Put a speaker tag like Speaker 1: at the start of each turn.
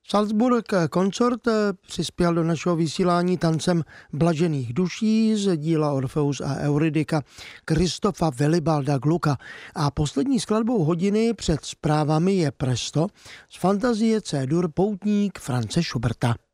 Speaker 1: Salzburg Consort přispěl do našeho vysílání tancem Blažených duší z díla Orfeus a Eurydika Kristofa Vilibalda Glucka a poslední skladbou hodiny před zprávami je Presto z fantazie C-dur Poutník France Schuberta.